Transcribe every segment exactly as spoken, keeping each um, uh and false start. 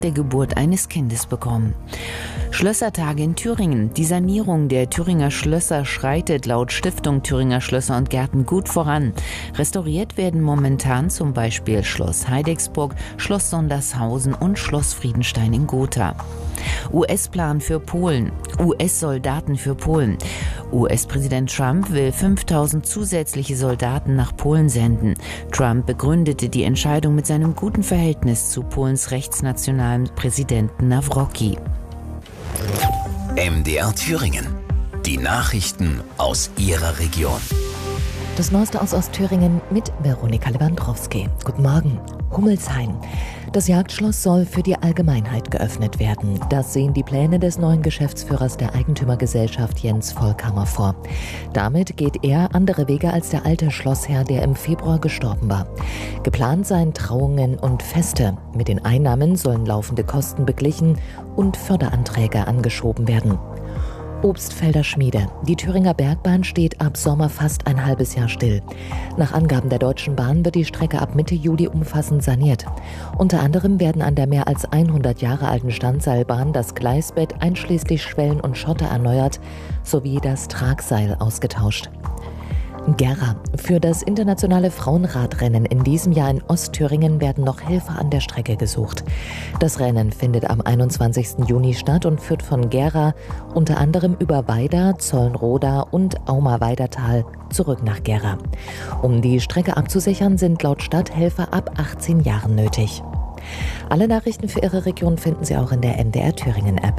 der Geburt eines Kindes bekommen. Schlössertage in Thüringen. Die Sanierung der Thüringer Schlösser schreitet laut Stiftung Thüringer Schlösser und Gärten gut voran. Restauriert werden momentan zum Beispiel Schloss Heidecksburg, Schloss Sondershausen und Schloss Friedenstein in Gotha. U S-Plan für Polen. U S-Soldaten für Polen. U S-Präsident Trump will fünftausend zusätzliche Soldaten nach Polen senden. Trump begründete die Entscheidung mit seinem guten Verhältnis zu Polens rechtsnationalen Präsidenten Nawrocki. M D R Thüringen. Die Nachrichten aus Ihrer Region. Das Neueste aus Ostthüringen mit Veronika Lewandowski. Guten Morgen. Hummelshain. Das Jagdschloss soll für die Allgemeinheit geöffnet werden. Das sehen die Pläne des neuen Geschäftsführers der Eigentümergesellschaft Jens Volkamer vor. Damit geht er andere Wege als der alte Schlossherr, der im Februar gestorben war. Geplant seien Trauungen und Feste. Mit den Einnahmen sollen laufende Kosten beglichen und Förderanträge angeschoben werden. Obstfelder Schmiede. Die Thüringer Bergbahn steht ab Sommer fast ein halbes Jahr still. Nach Angaben der Deutschen Bahn wird die Strecke ab Mitte Juli umfassend saniert. Unter anderem werden an der mehr als hundert Jahre alten Standseilbahn das Gleisbett einschließlich Schwellen und Schotter erneuert sowie das Tragseil ausgetauscht. Gera. Für das internationale Frauenradrennen in diesem Jahr in Ostthüringen werden noch Helfer an der Strecke gesucht. Das Rennen findet am einundzwanzigsten Juni statt und führt von Gera unter anderem über Weida, Zollenroda und Auma-Weidertal zurück nach Gera. Um die Strecke abzusichern, sind laut Stadt Helfer ab achtzehn Jahren nötig. Alle Nachrichten für Ihre Region finden Sie auch in der M D R Thüringen App.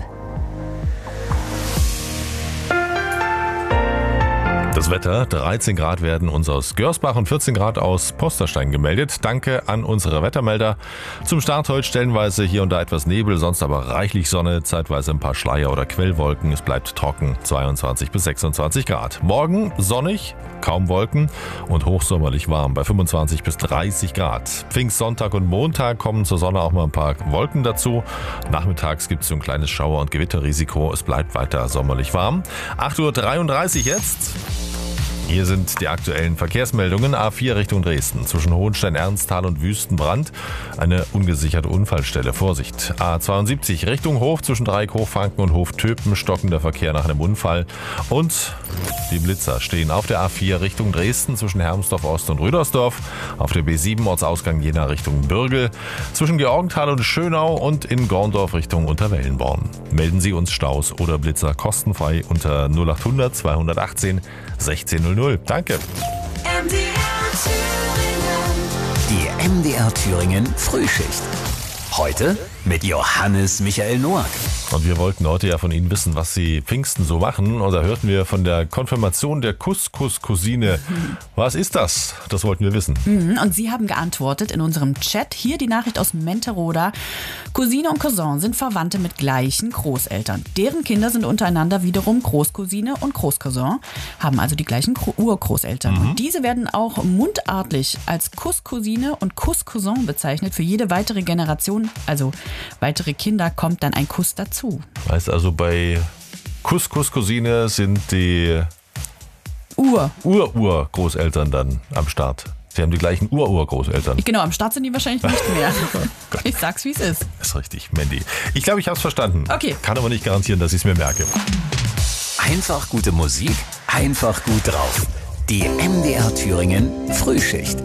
Das Wetter, dreizehn Grad werden uns aus Görsbach und vierzehn Grad aus Posterstein gemeldet. Danke an unsere Wettermelder. Zum Start heute stellenweise hier und da etwas Nebel, sonst aber reichlich Sonne, zeitweise ein paar Schleier- oder Quellwolken. Es bleibt trocken, zweiundzwanzig bis sechsundzwanzig Grad. Morgen sonnig, kaum Wolken und hochsommerlich warm bei fünfundzwanzig bis dreißig Grad. Pfingstsonntag und Montag kommen zur Sonne auch mal ein paar Wolken dazu. Nachmittags gibt es so ein kleines Schauer- und Gewitterrisiko. Es bleibt weiter sommerlich warm. acht Uhr dreiunddreißig jetzt. Hier sind die aktuellen Verkehrsmeldungen. A vier Richtung Dresden. Zwischen Hohenstein-Ernsthal und Wüstenbrand eine ungesicherte Unfallstelle. Vorsicht. A zweiundsiebzig Richtung Hof. Zwischen Dreieck-Hochfranken und Hof-Töpen stockender Verkehr nach einem Unfall. Und die Blitzer stehen auf der A vier Richtung Dresden. Zwischen Hermsdorf-Ost und Rüdersdorf. Auf der B sieben Ortsausgang Jena Richtung Bürgel. Zwischen Georgenthal und Schönau und in Gorndorf Richtung Unterwellenborn. Melden Sie uns Staus oder Blitzer kostenfrei unter null achthundert zweihundertachtzehn sechzehn null null. Danke. M D R Thüringen. Die M D R Thüringen Frühschicht. Heute mit Johannes Michael Noack. Und wir wollten heute ja von Ihnen wissen, was Sie Pfingsten so machen. Und da hörten wir von der Konfirmation der Couscous-Cousine. Mhm. Was ist das? Das wollten wir wissen. Mhm. Und Sie haben geantwortet in unserem Chat. Hier die Nachricht aus Menteroda. Cousine und Cousin sind Verwandte mit gleichen Großeltern. Deren Kinder sind untereinander wiederum Großcousine und Großcousin, haben also die gleichen Urgroßeltern. Mhm. Und diese werden auch mundartlich als Couscousine und Couscousin bezeichnet. Für jede weitere Generation, also weitere Kinder, kommt dann ein Kuss dazu. Heißt also, bei Couscous-Cousine sind die Ur. Ur-Ur-Großeltern dann am Start. Sie haben die gleichen Ur-Ur-Großeltern. Genau, am Start sind die wahrscheinlich nicht mehr. Ich sag's, wie es ist. Ist richtig, Mandy. Ich glaube, ich habe es verstanden. Okay. Kann aber nicht garantieren, dass ich es mir merke. Einfach gute Musik, einfach gut drauf. Die M D R Thüringen Frühschicht.